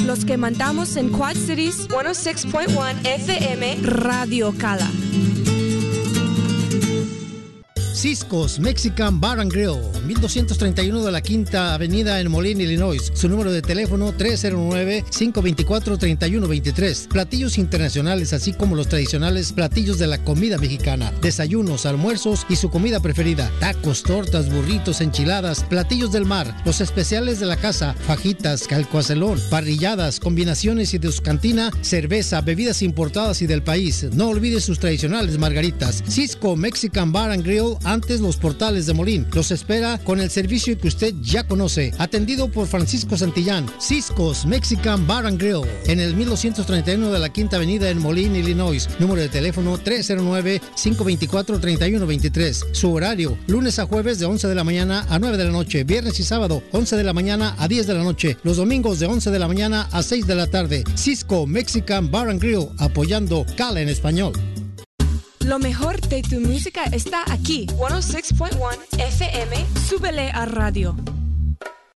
Los que mandamos en Quad Cities, 106.1 FM, Radio Cala. Cisco's Mexican Bar and Grill, 1231 de la Quinta Avenida en Moline, Illinois. Su número de teléfono 309-524-3123. Platillos internacionales, así como los tradicionales platillos de la comida mexicana. Desayunos, almuerzos y su comida preferida. Tacos, tortas, burritos, enchiladas, platillos del mar. Los especiales de la casa, fajitas, calcoacelón, parrilladas, combinaciones y de su cantina, cerveza, bebidas importadas y del país. No olvide sus tradicionales margaritas. Cisco Mexican Bar and Grill, antes los portales de Molín. Los espera con el servicio que usted ya conoce. Atendido por Francisco Santillán. Cisco's Mexican Bar and Grill, en el 1231 de la Quinta Avenida en Molín, Illinois. Número de teléfono 309-524-3123. Su horario, lunes a jueves de 11 de la mañana a 9 de la noche. Viernes y sábado, 11 de la mañana a 10 de la noche. Los domingos de 11 de la mañana a 6 de la tarde. Cisco Mexican Bar and Grill, apoyando Cala en español. Lo mejor de tu música está aquí. 106.1 FM. Súbele a radio.